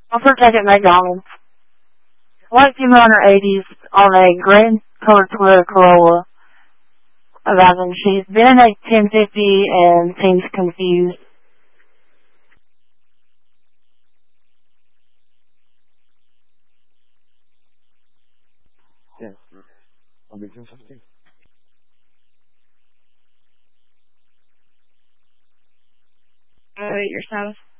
I'll protect at McDonald's. White female in her 80s on a gray colored Toyota Corolla. About she's been in a 1050 and seems confused. Yes. I'll be 1050. Your status?